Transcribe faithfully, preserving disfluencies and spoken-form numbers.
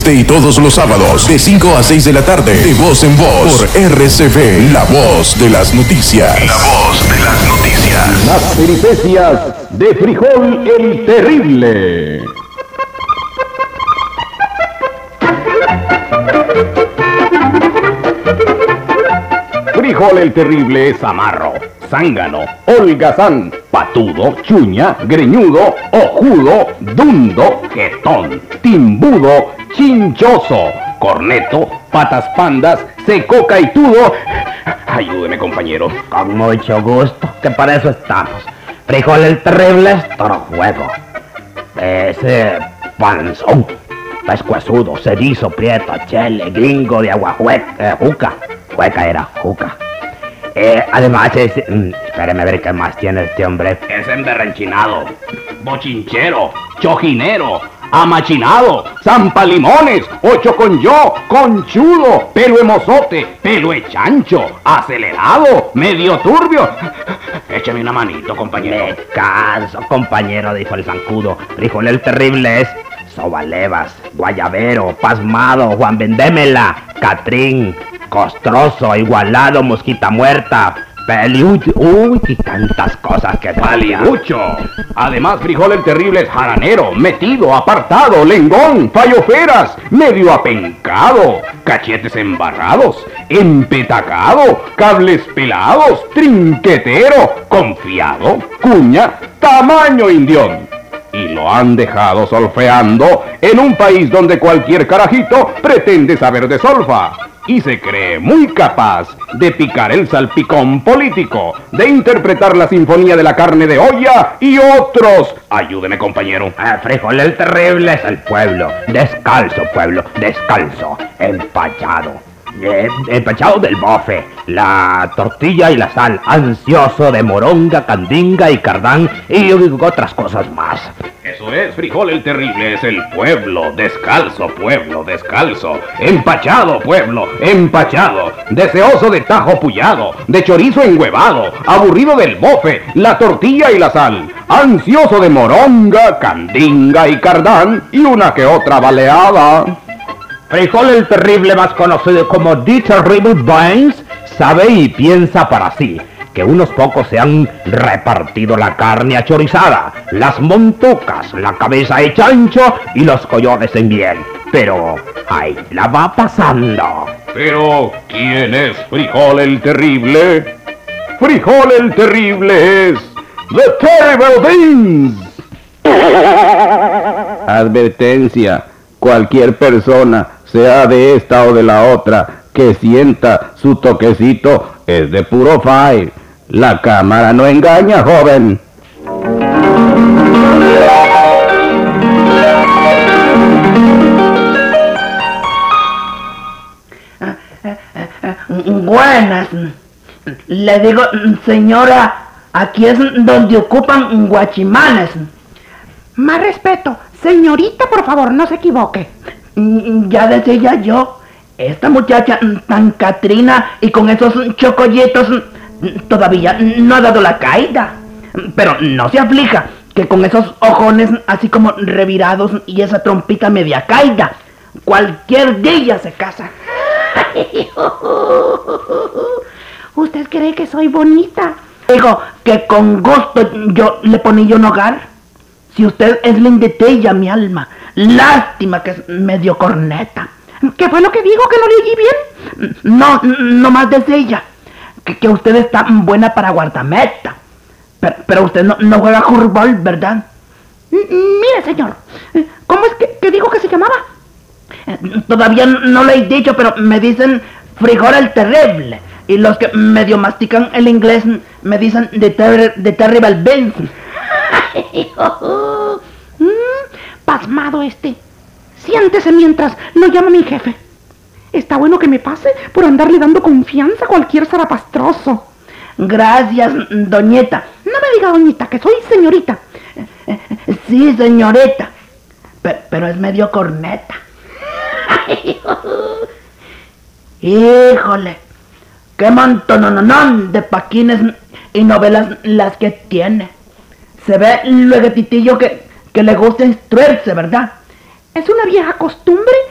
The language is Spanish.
Y todos los sábados de cinco a seis de la tarde, de voz en voz, por R C V, la voz de las noticias. La voz de las noticias. Las peripecias de Frijol el Terrible. Frijol el Terrible es amarro, zángano, holgazán, patudo, chuña, greñudo, ojudo, dundo, jetón, timbudo, chinchoso, corneto, patas pandas, seco caitudo. Ayúdeme, compañero. Con mucho gusto, que para eso estamos. Frijol el Terrible es toro juego. Ese panzón, pescuezudo, cerizo, prieto, chele, gringo de agua hueca, eh, juca. Hueca era, juca. Eh, además es... Mm, espéreme a ver qué más tiene este hombre. Es emberrenchinado, bochinchero, chojinero, amachinado, zampalimones, ocho con yo, conchudo, pelo emozote, pelo echancho, acelerado, medio turbio. Échame una manito, compañero. Me caso, compañero, dijo el zancudo. Frijol el Terrible es sobalevas, guayabero, pasmado, Juan Vendémela, Catrín, costroso, igualado, mosquita muerta, peliucho, uy, y tantas cosas que paliducho. Además, Frijol el Terrible es jaranero, metido, apartado, lengón, falloferas, medio apencado, cachetes embarrados, empetacado, cables pelados, trinquetero, confiado, cuña, tamaño indión. Y lo han dejado solfeando en un país donde cualquier carajito pretende saber de solfa. Y se cree muy capaz de picar el salpicón político, de interpretar la sinfonía de la carne de olla y otros. Ayúdeme, compañero. Ah, Frijol el Terrible es el pueblo. Descalzo, pueblo, descalzo. Empachado. Eh, empachado del bofe, la tortilla y la sal, ansioso de moronga, candinga y cardán y otras cosas más. Eso es, Frijol el Terrible es el pueblo, descalzo, pueblo, descalzo, empachado, pueblo, empachado, deseoso de tajo pullado, de chorizo enhuevado, aburrido del bofe, la tortilla y la sal, ansioso de moronga, candinga y cardán y una que otra baleada. Frijol el Terrible, más conocido como The Terrible Brains, sabe y piensa para sí que unos pocos se han repartido la carne achorizada, las montucas, la cabeza de chancho y los collones en miel. Pero ahí la va pasando. Pero, ¿quién es Frijol el Terrible? Frijol el Terrible es The Terrible Beans. Advertencia: cualquier persona, sea de esta o de la otra, que sienta su toquecito, es de puro fire. La cámara no engaña, joven. Buenas. Le digo, señora, aquí es donde ocupan guachimanes. Más respeto. Señorita, por favor, no se equivoque. Ya decía yo, esta muchacha tan catrina y con esos chocollitos todavía no ha dado la caída. Pero no se aflija, que con esos ojones así como revirados y esa trompita media caída, cualquier día se casa. ¿Usted cree que soy bonita? Digo que con gusto yo le ponía un hogar. Si usted es lindetella, mi alma. Lástima que es medio corneta. ¿Qué fue lo que dijo, que no le oí bien? No, no más de ella. Que, que usted está buena para guardameta. Pero, pero usted no, no juega fútbol, ¿verdad? Mire, señor, ¿cómo es que, que dijo que se llamaba? Todavía no lo he dicho, pero me dicen Frijol el Terrible. Y los que medio mastican el inglés me dicen de, ter de Terrible Beans. mm, pasmado este. Siéntese mientras lo llama mi jefe. Está bueno que me pase por andarle dando confianza a cualquier zarapastroso. Gracias, doñeta. No me diga doñita, que soy señorita. Sí, señorita. Pero, pero es medio corneta. Híjole, qué montón de paquines y novelas las que tiene. Se ve luego titillo que, que le gusta instruirse, ¿verdad? Es una vieja costumbre